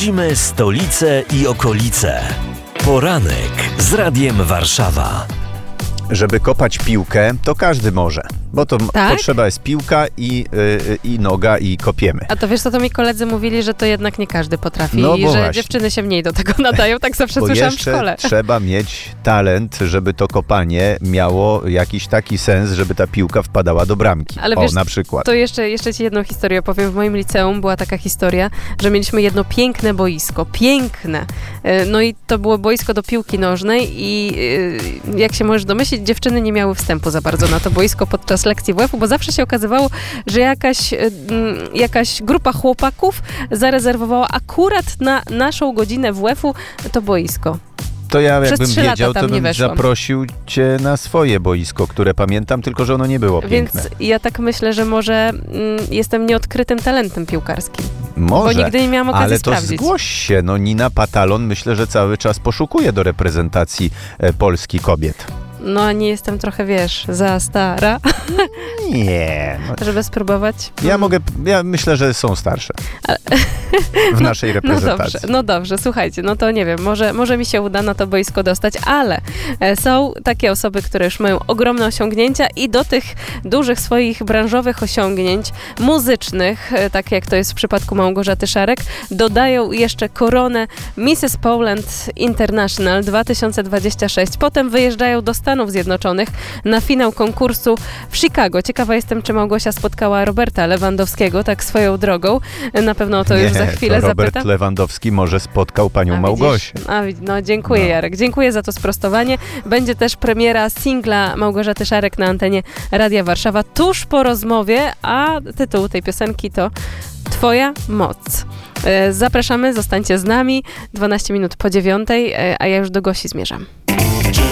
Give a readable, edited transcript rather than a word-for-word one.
Śledzimy stolicę i okolice. Poranek z Radiem Warszawa. Żeby kopać piłkę, to każdy może. Bo to potrzeba jest piłka i noga i kopiemy. A to wiesz co, to mi koledzy mówili, że to jednak nie każdy potrafi no i że właśnie. Dziewczyny się mniej do tego nadają, tak zawsze bo słyszałam w szkole. jeszcze trzeba mieć talent, żeby to kopanie miało jakiś taki sens, żeby ta piłka wpadała do bramki. Ale wiesz, na przykład. To jeszcze ci jedną historię opowiem. W moim liceum była taka historia, że mieliśmy jedno piękne boisko. Piękne. No i to było boisko do piłki nożnej i jak się możesz domyślić, dziewczyny nie miały wstępu za bardzo na to boisko podczas lekcji WF-u, bo zawsze się okazywało, że jakaś grupa chłopaków zarezerwowała akurat na naszą godzinę WF-u to boisko. To ja jakbym wiedział, to bym zaprosił cię na swoje boisko, które pamiętam, tylko że ono nie było piękne. Więc ja tak myślę, że może jestem nieodkrytym talentem piłkarskim. Może, bo nigdy nie miałam okazji sprawdzić. Ale to zgłoś się. No Nina Patalon myślę, że cały czas poszukuje do reprezentacji Polski kobiet. No, a nie jestem trochę, wiesz, za stara. Nie. No. Żeby spróbować? Ja myślę, że są starsze w naszej reprezentacji. No dobrze, słuchajcie, no to nie wiem, może mi się uda na to boisko dostać, ale są takie osoby, które już mają ogromne osiągnięcia i do tych dużych swoich branżowych osiągnięć muzycznych, tak jak to jest w przypadku Małgorzaty Szarek, dodają jeszcze koronę Mrs. Poland International 2026. Potem wyjeżdżają do Stanów Zjednoczonych na finał konkursu w Chicago. Ciekawa jestem, czy Małgosia spotkała Roberta Lewandowskiego tak swoją drogą. Na pewno to już za chwilę to Robert zapytam. Lewandowski może spotkał panią Małgosię. No dziękuję, Jarek. Dziękuję za to sprostowanie. Będzie też premiera singla Małgorzaty Szarek na antenie Radia Warszawa tuż po rozmowie, a tytuł tej piosenki to Twoja moc. Zapraszamy, zostańcie z nami. 12 minut po 9, a ja już do Gosi zmierzam.